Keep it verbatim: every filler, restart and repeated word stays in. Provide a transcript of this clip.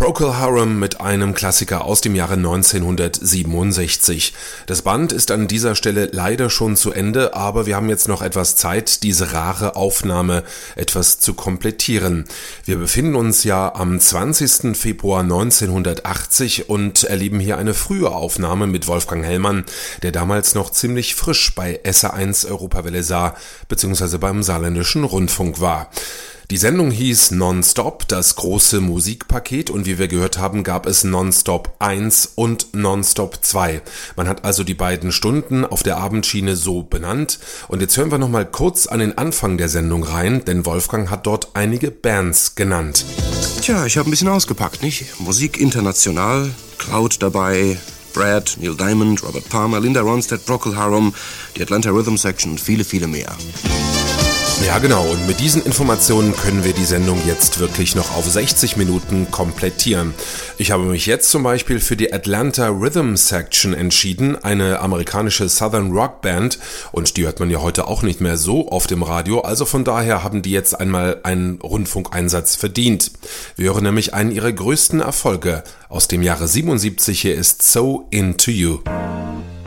Procol Harum mit einem Klassiker aus dem Jahre neunzehnhundertsiebenundsechzig. Das Band ist an dieser Stelle leider schon zu Ende, aber wir haben jetzt noch etwas Zeit, diese rare Aufnahme etwas zu komplettieren. Wir befinden uns ja am zwanzigsten Februar neunzehnhundertachtzig und erleben hier eine frühe Aufnahme mit Wolfgang Hellmann, der damals noch ziemlich frisch bei S R eins Europawelle Saar bzw. beim Saarländischen Rundfunk war. Die Sendung hieß Nonstop, das große Musikpaket, und wie wir gehört haben, gab es Nonstop eins und Nonstop zwei. Man hat also die beiden Stunden auf der Abendschiene so benannt, und jetzt hören wir nochmal kurz an den Anfang der Sendung rein, denn Wolfgang hat dort einige Bands genannt. Tja, ich habe ein bisschen ausgepackt, nicht? Musik international, Cloud dabei, Brad, Neil Diamond, Robert Palmer, Linda Ronstadt, Procol Harum, die Atlanta Rhythm Section und viele, viele mehr. Ja genau, und mit diesen Informationen können wir die Sendung jetzt wirklich noch auf sechzig Minuten komplettieren. Ich habe mich jetzt zum Beispiel für die Atlanta Rhythm Section entschieden, eine amerikanische Southern Rock Band, und die hört man ja heute auch nicht mehr so oft im Radio, also von daher haben die jetzt einmal einen Rundfunkeinsatz verdient. Wir hören nämlich einen ihrer größten Erfolge aus dem Jahre siebenundsiebzig, hier ist So Into You.